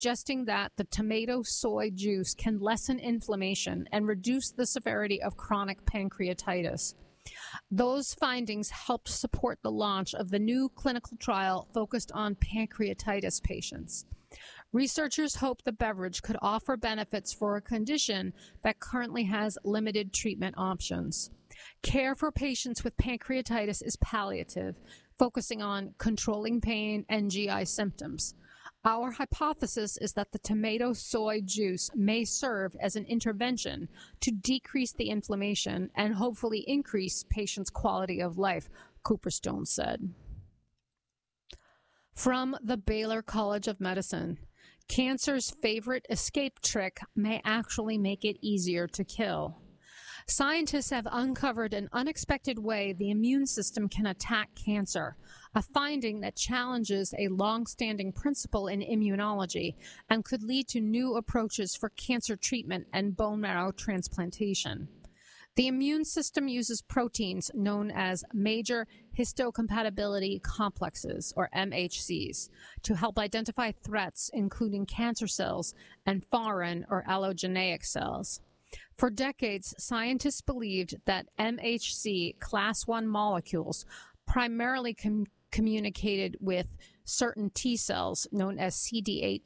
suggesting that the tomato soy juice can lessen inflammation and reduce the severity of chronic pancreatitis. Those findings helped support the launch of the new clinical trial focused on pancreatitis patients. Researchers hope the beverage could offer benefits for a condition that currently has limited treatment options. Care for patients with pancreatitis is palliative, focusing on controlling pain and GI symptoms. Our hypothesis is that the tomato soy juice may serve as an intervention to decrease the inflammation and hopefully increase patients' quality of life, Cooperstone said. From the Baylor College of Medicine, cancer's favorite escape trick may actually make it easier to kill. Scientists have uncovered an unexpected way the immune system can attack cancer, a finding that challenges a long-standing principle in immunology and could lead to new approaches for cancer treatment and bone marrow transplantation. The immune system uses proteins known as major histocompatibility complexes, or MHCs, to help identify threats, including cancer cells and foreign or allogeneic cells. For decades, scientists believed that MHC class I molecules primarily communicated with certain T cells known as CD8+,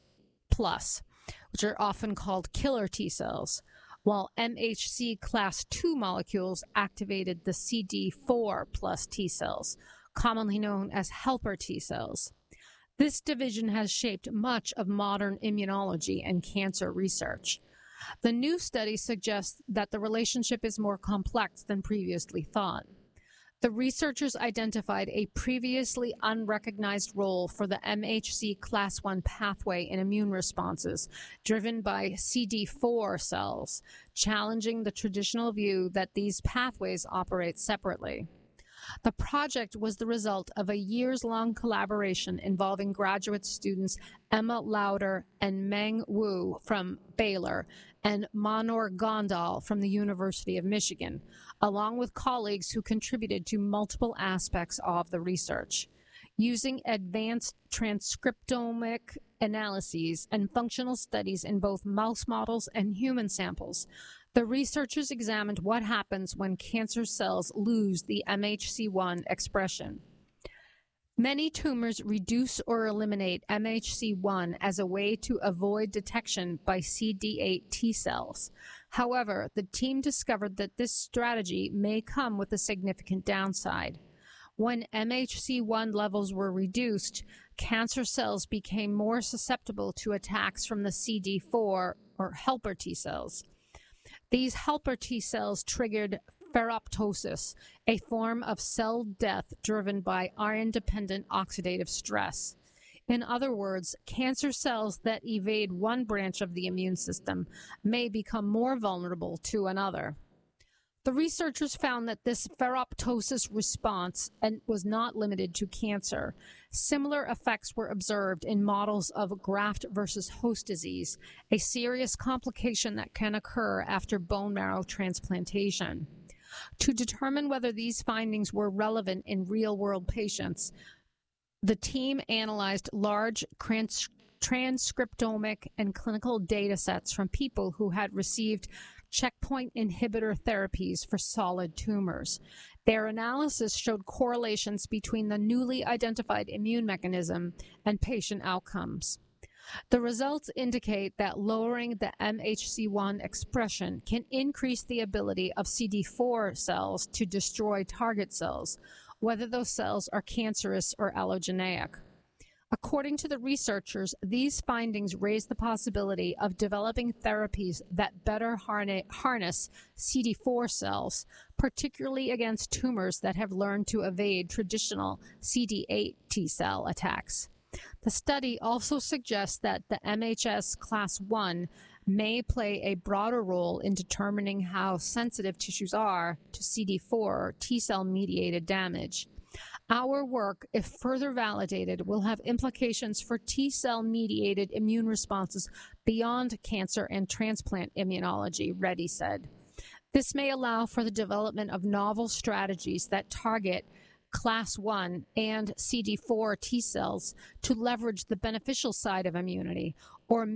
which are often called killer T cells, while MHC class II molecules activated the CD4 plus T cells, commonly known as helper T cells. This division has shaped much of modern immunology and cancer research. The new study suggests that the relationship is more complex than previously thought. The researchers identified a previously unrecognized role for the MHC class I pathway in immune responses driven by CD4 cells, challenging the traditional view that these pathways operate separately. The project was the result of a years-long collaboration involving graduate students Emma Lauder and Meng Wu from Baylor and Manor Gondal from the University of Michigan, along with colleagues who contributed to multiple aspects of the research. Using advanced transcriptomic analyses and functional studies in both mouse models and human samples, the researchers examined what happens when cancer cells lose the MHC1 expression. Many tumors reduce or eliminate MHC1 as a way to avoid detection by CD8 T cells. However, the team discovered that this strategy may come with a significant downside. When MHC1 levels were reduced, cancer cells became more susceptible to attacks from the CD4 or helper T cells. These helper T cells triggered ferroptosis, a form of cell death driven by iron-dependent oxidative stress. In other words, cancer cells that evade one branch of the immune system may become more vulnerable to another. The researchers found that this ferroptosis response was not limited to cancer. Similar effects were observed in models of graft versus host disease, a serious complication that can occur after bone marrow transplantation. To determine whether these findings were relevant in real-world patients, the team analyzed large transcriptomic and clinical data sets from people who had received checkpoint inhibitor therapies for solid tumors. Their analysis showed correlations between the newly identified immune mechanism and patient outcomes. The results indicate that lowering the MHC1 expression can increase the ability of CD4 cells to destroy target cells, whether those cells are cancerous or allogeneic. According to the researchers, these findings raise the possibility of developing therapies that better harness CD4 cells, particularly against tumors that have learned to evade traditional CD8 T cell attacks. The study also suggests that the MHS class I may play a broader role in determining how sensitive tissues are to CD4 T cell mediated damage. Our work, if further validated, will have implications for T cell mediated immune responses beyond cancer and transplant immunology, Reddy said. This may allow for the development of novel strategies that target class 1 and CD4 T cells to leverage the beneficial side of immunity, or